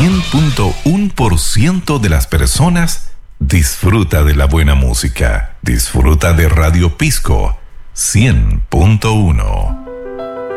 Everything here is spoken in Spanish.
100.1% de las personas disfruta de la buena música. Disfruta de Radio Pisco 100.1.